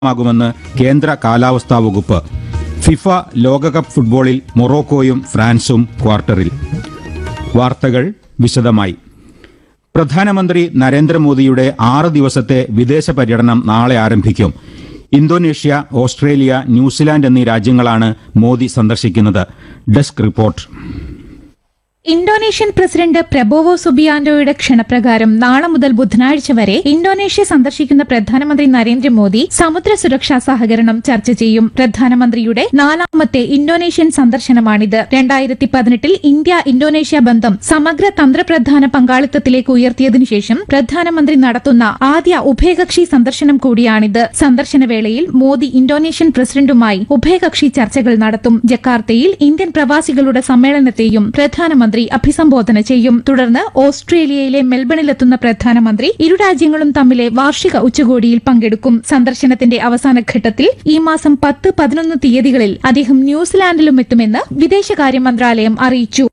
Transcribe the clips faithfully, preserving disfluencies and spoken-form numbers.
ാകുമെന്ന് കേന്ദ്ര കാലാവസ്ഥാ വകുപ്പ്. ഫിഫ ലോകകപ്പ് ഫുട്ബോളിൽ മൊറോക്കോയും ഫ്രാൻസും ക്വാർട്ടറിൽ. വാർത്തകൾ വിശദമായി. പ്രധാനമന്ത്രി നരേന്ദ്രമോദിയുടെ ആറ് ദിവസത്തെ വിദേശ പര്യടനം നാളെ ആരംഭിക്കും. ഇന്തോനേഷ്യ, ഓസ്ട്രേലിയ, ന്യൂസിലാൻഡ് എന്നീ രാജ്യങ്ങളാണ് മോദി സന്ദർശിക്കുന്നത്. Desk report. Indonesian president Prabowo സുബിയാന്റോയുടെ ക്ഷണപ്രകാരം നാളെ മുതൽ ബുധനാഴ്ച വരെ ഇന്തോനേഷ്യ സന്ദർശിക്കുന്ന പ്രധാനമന്ത്രി നരേന്ദ്രമോദി സമുദ്ര സുരക്ഷാ സഹകരണം ചർച്ച ചെയ്യും. പ്രധാനമന്ത്രിയുടെ നാലാമത്തെ ഇന്തോനേഷ്യൻ സന്ദർശനമാണിത്. രണ്ടായിരത്തി പതിനെട്ടിൽ ഇന്ത്യ ഇന്തോനേഷ്യ ബന്ധം സമഗ്ര തന്ത്രപ്രധാന പങ്കാളിത്തത്തിലേക്ക് ഉയർത്തിയതിനു ശേഷം പ്രധാനമന്ത്രി നടത്തുന്ന ആദ്യ ഉഭയകക്ഷി സന്ദർശനം കൂടിയാണിത്. സന്ദർശന വേളയിൽ മോദി ഇന്തോനേഷ്യൻ പ്രസിഡന്റുമായി ഉഭയകക്ഷി ചർച്ചകൾ നടത്തും. ജക്കാർത്തയിൽ ഇന്ത്യൻ പ്രവാസികളുടെ സമ്മേളനത്തെയും പ്രധാനമന്ത്രി അഭിസംബോധന ചെയ്യും. തുടർന്ന് ഓസ്ട്രേലിയയിലെ മെൽബണിലെത്തുന്ന പ്രധാനമന്ത്രി ഇരു രാജ്യങ്ങളും തമ്മിലെ വാർഷിക ഉച്ചകോടിയിൽ പങ്കെടുക്കും. സന്ദർശനത്തിന്റെ അവസാന ഘട്ടത്തിൽ ഈ മാസം പത്ത് പതിനൊന്ന് തീയതികളിൽ അദ്ദേഹം ന്യൂസിലാൻഡിലും എത്തുമെന്ന് വിദേശകാര്യ മന്ത്രാലയം അറിയിച്ചു.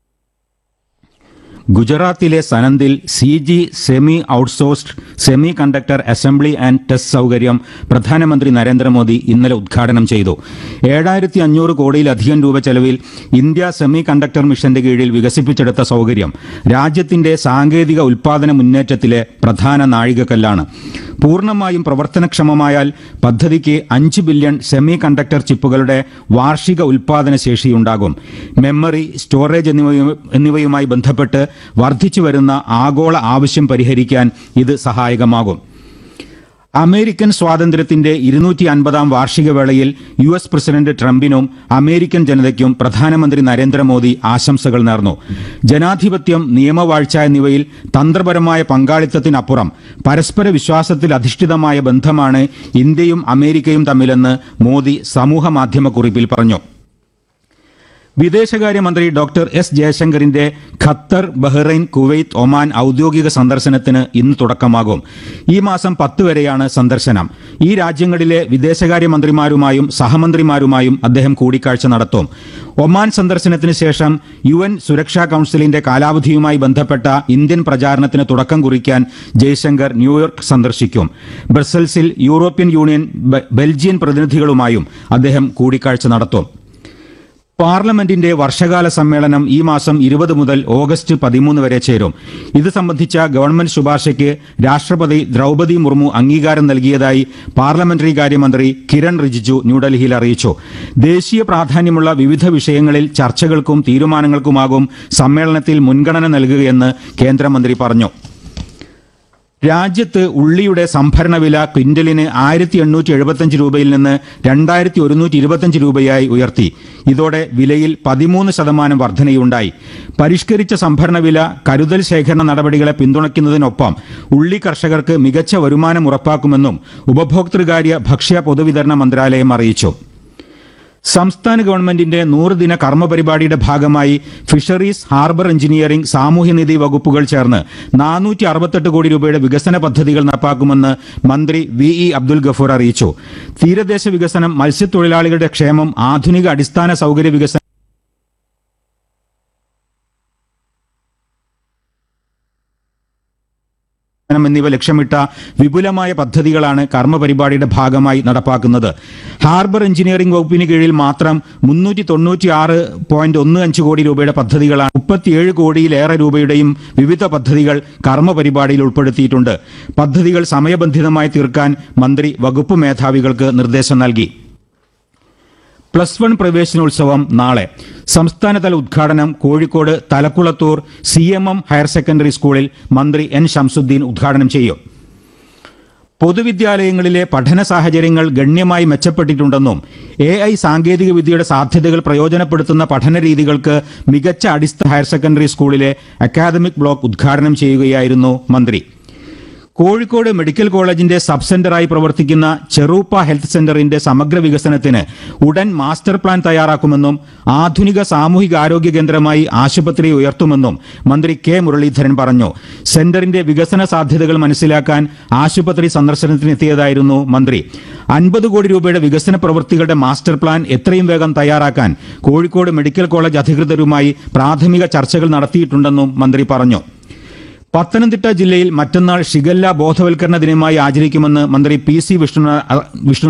ഗുജറാത്തിലെ സനന്ദിൽ C G semi outsourced semi conductor assembly and test സൌകര്യം പ്രധാനമന്ത്രി നരേന്ദ്രമോദി ഇന്നലെ ഉദ്ഘാടനം ചെയ്തു. ഏഴായിരത്തി അഞ്ഞൂറ് കോടിയിലധികം രൂപ ചെലവിൽ ഇന്ത്യ സെമി കണ്ടക്ടർ മിഷന്റെ കീഴിൽ വികസിപ്പിച്ചെടുത്ത സൌകര്യം രാജ്യത്തിന്റെ സാങ്കേതിക ഉൽപാദന മുന്നേറ്റത്തിലെ പ്രധാന നാഴികക്കല്ലാണ്. പൂർണ്ണമായും പ്രവർത്തനക്ഷമമായാൽ പദ്ധതിക്ക് അഞ്ച് ബില്യൺ സെമി കണ്ടക്ടർ ചിപ്പുകളുടെ വാർഷിക ഉൽപാദന ശേഷിയുണ്ടാകും. മെമ്മറി, സ്റ്റോറേജ് എന്നിവയുമായി ബന്ധപ്പെട്ട് വർദ്ധിച്ചുവരുന്ന ആഗോള ആവശ്യം പരിഹരിക്കാൻ ഇത് സഹായകമാകും. അമേരിക്കൻ സ്വാതന്ത്ര്യത്തിന്റെ ഇരുന്നൂറ്റി അൻപതാം വാർഷിക വേളയിൽ യു എസ് പ്രസിഡന്റ് ട്രംപിനും അമേരിക്കൻ ജനതയ്ക്കും പ്രധാനമന്ത്രി നരേന്ദ്രമോദി ആശംസകൾ നേർന്നു. ജനാധിപത്യം, നിയമവാഴ്ച എന്നിവയിൽ തന്ത്രപരമായ പങ്കാളിത്തത്തിനപ്പുറം പരസ്പര വിശ്വാസത്തിൽ അധിഷ്ഠിതമായ ബന്ധമാണ് ഇന്ത്യയും അമേരിക്കയും തമ്മിലെന്ന് മോദി സമൂഹമാധ്യമക്കുറിപ്പിൽ പറഞ്ഞു. വിദേശകാര്യമന്ത്രി doctor S ജയശങ്കറിന്റെ Qatar, Bahrain, Kuwait, Oman ഔദ്യോഗിക സന്ദർശനത്തിന് ഇന്ന് തുടക്കമാകും. ഈ മാസം പത്ത് വരെയാണ് സന്ദർശനം. ഈ രാജ്യങ്ങളിലെ വിദേശകാര്യമന്ത്രിമാരുമായും സഹമന്ത്രിമാരുമായും അദ്ദേഹം കൂടിക്കാഴ്ച നടത്തും. ഒമാൻ സന്ദർശനത്തിന് ശേഷം യു എൻ സുരക്ഷാ കൌൺസിലിന്റെ കാലാവധിയുമായി ബന്ധപ്പെട്ട ഇന്ത്യൻ പ്രചാരണത്തിന് തുടക്കം കുറിക്കാൻ ജയശങ്കർ ന്യൂയോർക്ക് സന്ദർശിക്കും. ബ്രസൽസിൽ യൂറോപ്യൻ യൂണിയൻ, ബെൽജിയൻ പ്രതിനിധികളുമായും അദ്ദേഹം കൂടിക്കാഴ്ച നടത്തും. പാർലമെന്റിന്റെ വർഷകാല സമ്മേളനം ഈ മാസം ഇരുപത് മുതൽ ഓഗസ്റ്റ് പതിമൂന്ന് വരെ ചേരും. ഇത് സംബന്ധിച്ച ഗവൺമെന്റ് ശുപാർശയ്ക്ക് രാഷ്ട്രപതി ദ്രൌപദി മുർമു അംഗീകാരം നൽകിയതായി പാർലമെന്ററി കാര്യമന്ത്രി കിരൺ റിജിജു ന്യൂഡൽഹിയിൽ അറിയിച്ചു. ദേശീയ പ്രാധാന്യമുള്ള വിവിധ വിഷയങ്ങളിൽ ചർച്ചകൾക്കും തീരുമാനങ്ങൾക്കുമാകും സമ്മേളനത്തിൽ മുൻഗണന നൽകുകയെന്ന് കേന്ദ്രമന്ത്രി പറഞ്ഞു. രാജ്യത്ത് ഉള്ളിയുടെ സംഭരണ വില ക്വിന്റലിന് ആയിരത്തി എണ്ണൂറ്റി എഴുപത്തിയഞ്ച് രൂപയിൽ നിന്ന് രണ്ടായിരത്തി ഒരുന്നൂറ്റി ഇരുപത്തിയഞ്ച് രൂപയായി ഉയർത്തി. ഇതോടെ വിലയിൽ പതിമൂന്ന് ശതമാനം വർധനയുണ്ടായി. പരിഷ്കരിച്ച സംഭരണ വില കരുതൽ ശേഖരണ നടപടികളെ പിന്തുണയ്ക്കുന്നതിനൊപ്പം ഉള്ളി കർഷകർക്ക് മികച്ച വരുമാനം ഉറപ്പാക്കുമെന്നും ഉപഭോക്തൃകാര്യ, ഭക്ഷ്യ, പൊതുവിതരണ മന്ത്രാലയം അറിയിച്ചു. സംസ്ഥാന ഗവൺമെന്റിന്റെ നൂറ് ദിന കർമ്മപരിപാടിയുടെ ഭാഗമായി ഫിഷറീസ്, ഹാർബർ എഞ്ചിനീയറിംഗ്, സാമൂഹ്യനിധി വകുപ്പുകൾ ചേർന്ന് നാനൂറ്റി അറുപത്തെട്ട് കോടി രൂപയുടെ വികസന പദ്ധതികൾ നടപ്പാക്കുമെന്ന് മന്ത്രി വി ഇ അബ്ദുൽ ഗഫൂർ അറിയിച്ചു. തീരദേശ വികസനം, മത്സ്യത്തൊഴിലാളികളുടെ ക്ഷേമം, ആധുനിക അടിസ്ഥാന സൌകര്യ വികസനം എന്നിവ ലക്ഷ്യമിട്ട വിപുലമായ പദ്ധതികളാണ് കർമ്മപരിപാടിയുടെ ഭാഗമായി നടപ്പാക്കുന്നത്. ഹാർബർ എഞ്ചിനീയറിംഗ് വകുപ്പിന് കീഴിൽ മാത്രം മുന്നൂറ്റി തൊണ്ണൂറ്റി ആറ് പോയിന്റ് ഒന്ന് അഞ്ച് കോടി രൂപയുടെ പദ്ധതികളാണ്. മുപ്പത്തിയേഴ് കോടിയിലേറെ രൂപയുടെയും വിവിധ പദ്ധതികൾ കർമ്മപരിപാടിയിൽ ഉൾപ്പെടുത്തിയിട്ടുണ്ട്. പദ്ധതികൾ സമയബന്ധിതമായി തീർക്കാൻ മന്ത്രി വകുപ്പ് മേധാവികൾക്ക് നിർദ്ദേശം നൽകി. പ്ലസ് വൺ പ്രവേശനോത്സവം നാളെ. സംസ്ഥാനതല ഉദ്ഘാടനം Kozhikode Thalakkulathur C M M higher secondary സ്കൂളിൽ മന്ത്രി എൻ ശംസുദ്ദീൻ ഉദ്ഘാടനം ചെയ്യും. പൊതുവിദ്യാലയങ്ങളിലെ പഠന സാഹചര്യങ്ങൾ ഗണ്യമായി മെച്ചപ്പെട്ടിട്ടുണ്ടെന്നും എ ഐ സാങ്കേതിക വിദ്യയുടെ സാധ്യതകൾ പ്രയോജനപ്പെടുത്തുന്ന പഠന രീതികൾക്ക് മികച്ച അടിസ്ഥാന ഹയർ സെക്കൻഡറി സ്കൂളിലെ അക്കാദമിക് ബ്ലോക്ക് ഉദ്ഘാടനം ചെയ്യുകയായിരുന്നു മന്ത്രി. കോഴിക്കോട് മെഡിക്കൽ കോളേജിന്റെ സബ് സെന്ററായി പ്രവർത്തിക്കുന്ന ചെറൂപ്പ ഹെൽത്ത് സെന്ററിന്റെ സമഗ്ര വികസനത്തിന് ഉടൻ മാസ്റ്റർ പ്ലാൻ തയ്യാറാക്കുമെന്നും ആധുനിക സാമൂഹിക ആരോഗ്യ കേന്ദ്രമായി ആശുപത്രി ഉയർത്തുമെന്നും മന്ത്രി കെ മുരളീധരൻ പറഞ്ഞു. സെന്ററിന്റെ വികസന സാധ്യതകൾ മനസ്സിലാക്കാൻ ആശുപത്രി സന്ദർശനത്തിനെത്തിയതായിരുന്നു മന്ത്രി. അൻപത് കോടി രൂപയുടെ വികസന പ്രവൃത്തികളുടെ മാസ്റ്റർ പ്ലാൻ എത്രയും വേഗം തയ്യാറാക്കാൻ കോഴിക്കോട് മെഡിക്കൽ കോളേജ് അധികൃതരുമായി പ്രാഥമിക ചർച്ചകൾ നടത്തിയിട്ടുണ്ടെന്നും മന്ത്രി പറഞ്ഞു. പത്തനംതിട്ട ജില്ലയിൽ മറ്റന്നാൾ ഷിഗല്ല ബോധവൽക്കരണ ദിനമായി ആചരിക്കുമെന്ന് മന്ത്രി പി സി വിഷ്ണു